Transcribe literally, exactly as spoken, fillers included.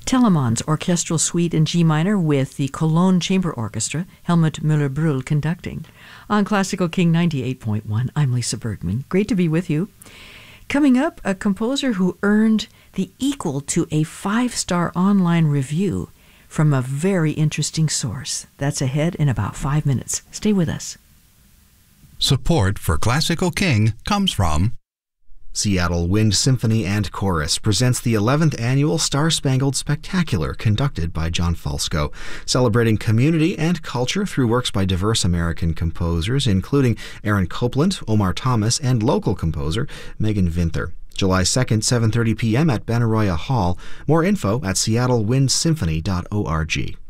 Telemann's Orchestral Suite in G minor with the Cologne Chamber Orchestra, Helmut Müller-Brühl conducting. On Classical King ninety-eight point one, I'm Lisa Bergman. Great to be with you. Coming up, a composer who earned the equal to a five-star online review from a very interesting source. That's ahead in about five minutes. Stay with us. Support for Classical King comes from Seattle Wind Symphony and Chorus presents the eleventh Annual Star-Spangled Spectacular conducted by John Falsco, celebrating community and culture through works by diverse American composers, including Aaron Copland, Omar Thomas, and local composer Megan Vinther. July second, seven thirty p.m. at Benaroya Hall. More info at seattle wind symphony dot org.